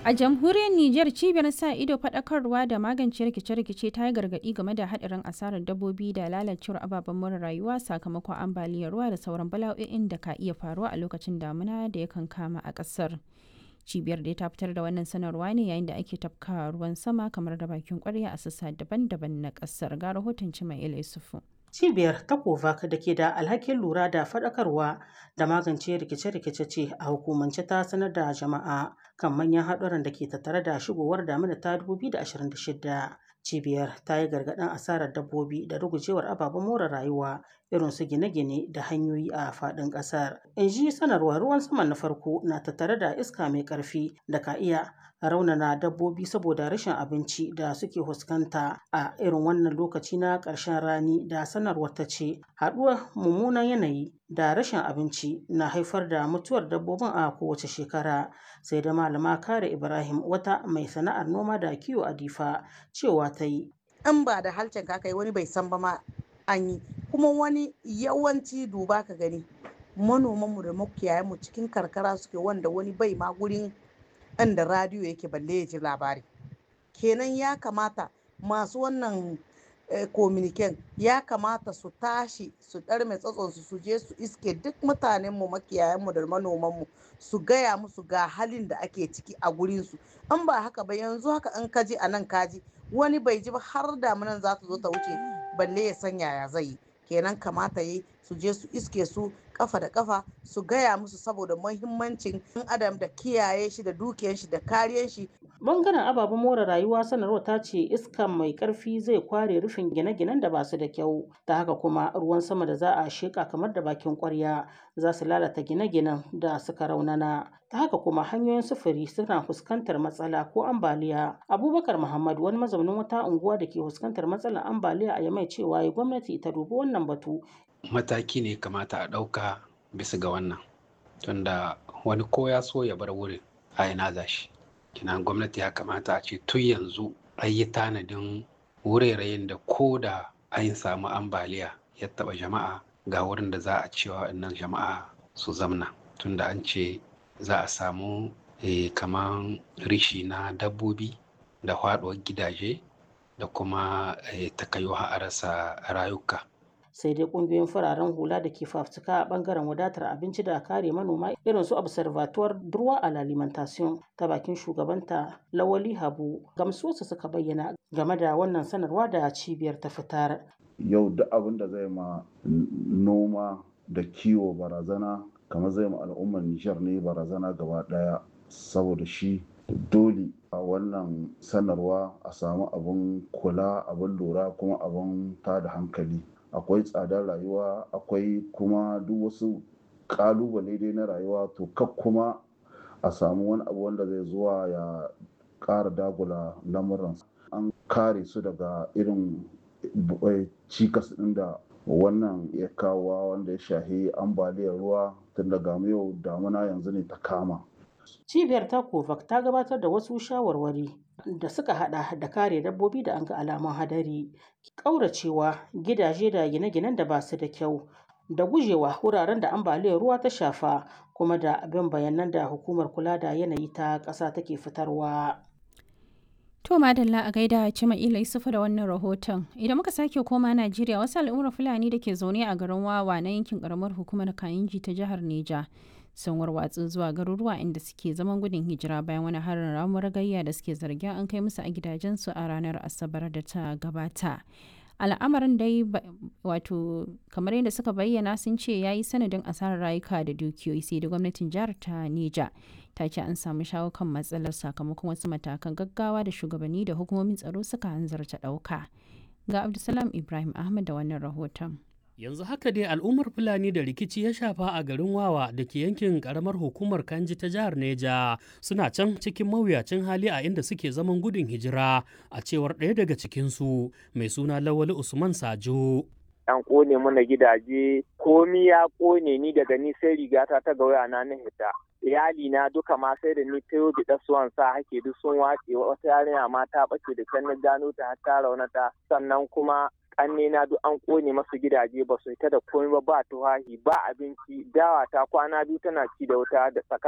A jamhuriyar Nijar, cibiyar sa ido faɗakarwa da magance rikice-rikice ta yi gargaɗi game da haɗarin asarar dabbobi da lalacewar ababen more rayuwa sakamakon ambaliyar ruwa da sauran bala'o'in da ka iya faruwa a lokacin damuna da yakan kama a ƙasar. Cibiyar dai ta fitar da wannan sanarwa ne yayin da ake tafka ruwan sama kamar da bakin ƙwarya a sassa daban-daban na ƙasar. Ga rahoton Cima'ila Yusufu. Cibiyar ta Kovac da ke da alhakin lura da faɗakarwa da magance rikice-rikice ce a hukumance ta sanar da jama'a kan manyan haɗuran da ke tattare da shigowar damina ta 2026. Cibiyar ta yi gargaɗin asarar dabbobi da rugujewar ababen more rayuwa irin su gine-gine da hanyoyi a faɗin ƙasar. In ji sanarwar ruwan sama na farko na tattare da iska mai ƙarfi da ka iya raunana dabbobi saboda rashin abinci da suke fuskanta a irin wannan lokaci na ƙarshen rani da sanarwar ta ce haɗuwar mummunan yanayi da rashin abinci na haifar da mutuwar dabbobin a kowace shekara. Sai da malama Kare Ibrahim wata mai sana'ar noma da kiwo a Difa cewa ta yi. In ba da halcin ka kai wani bai san ba ma an yi, kuma wani yawanci duba ka gani manomanmu da makiyayanmu cikin karkara suke wanda wani bai ma gurin inda radiyo yake balle ya ji labari. Kenan ya kamata masu wannan kominiken ya kamata su tashi su ɗarme tsatsonsu su je su iske duk mutanenmu makiyayanmu da manomanmu su gaya musu ga halin da ake ciki a gurinsu. In ba haka ba yanzu haka in kaji a nan kaji wani bai ji ba har damunan za ta zo ta wuce balle ya san yaya zai yi. Kenan kamata yi su je su iske su kafa da kafa su gaya musu saboda muhimmancin ɗan adam da kiyaye shi da dukiyar shi da kariyar shi. Bangaren ababen more rayuwa sanarwar ta ce iska mai karfi zai kware rufin gine-ginen da ba su da kyau, ta haka kuma ruwan sama da za a sheka kamar da bakin kwarya za su lalata gine-ginen da suka raunana, ta haka kuma hanyoyin sufuri suna fuskantar matsala ko ambaliya. Abubakar Muhammad wani mazaunin wata unguwa da ke fuskantar matsalar ambaliya a Yamai cewa gwamnati ta dubi wannan batu. Mataki ne kamata a ɗauka bisa ga wannan, tunda wani ko ya so ya bar wurin a ina za shi. Kinan gwamnati ya kamata a ce tun yanzu an yi tanadin wuraren da ko da an samu ambaliya ya taɓa jama'a ga wurin da za a cewa waɗannan jama'a su zamna, tunda an ce za a samu kaman rishi na dabbobi da faɗuwar gidaje da kuma takayo a rasa rayuka. Sai dai kungiyoyin fararen hula da ke fafutuka a bangaren wadatar abinci da kare manoma irin su observatoire droit à l'alimentation ta bakin shugabanta Lawali Habu gamsuwarsu suka bayyana game da wannan sanarwa da cibiyar ta fitar. Yau duk abin da zai ma noma da kiwo barazana kamar zai ma al'ummar Nijar ne barazana gaba daya, saboda shi dole a wannan sanarwa a samu abin kula, abin lura kuma abin tada hankali. Akwai tsadar rayuwa, akwai kuma duk wasu kalubale dai na rayuwa, to kak kuma a samu wani abu wanda zai zuwa ya ƙara dagula lamuran. An kare su daga irin cikas ɗin da wannan ya kawo wanda ya shahi ambaliyar ruwa tun daga yau damuna yanzu ne ta kama. Cibiyar ta Kovac ta gabatar da wasu shawarwari da suka hada da kare dabbobi da an ga alamun hadari, ƙauracewa gidaje da gine-ginen da ba su da kyau, da gujewa wuraren da ambaliyar ruwa ta shafa, kuma da bin bayanan da hukumar kula da yanayi ta ƙasa take fitarwa. To madalla a gaida Cima'ila Yusufu da wannan rahoton. Idan muka sake koma Najeriya, wasu al'ummar Fulani da ke zaune a garin Wawa na yankin karamar hukumar Kayinji ta jihar Neja sun warwatsu zuwa garuruwa inda suke zaman gudun hijira bayan wani harin ramuwar gayya da suke zargin an kai musu a gidajensu a ranar Asabar da ta gabata. Al'amarin dai wato kamar yadda suka bayyana sun ce ya yi sanadin asarar rayuka da dukiyoyi, sai da gwamnatin jihar ta Neja ta ce an samu shawo kan matsalar sakamakon wasu matakan gaggawa da shugabanni da hukumomin tsaro suka hanzarta ɗauka. Ga Abdulsalam Ibrahim Ahmad da wannan rahoton. Yanzu haka dai al'ummar Fulani da rikici ya shafa a garin Wawa da ke yankin karamar hukumar Kanji ta jihar Neja suna can cikin mawuyacin hali a inda suke zaman gudun hijira, a cewar ɗaya daga cikinsu mai suna Lawali Usman Sajo. An ƙone mana gidaje, komi ya ƙone, ni daga ni sai rigata ta ga waya na hita. Iyali na duka ma sai da ni tayo bi dasuwan sa hake duk sun wace, wata yarinya ma ta bace da kan gano ta har ta raunata, sannan kuma ƙannena duk an ƙone masu gidaje ba su ta da komai ba tuhahi ba abinci, dawa ta kwana biyu tana ci da wuta da tsaka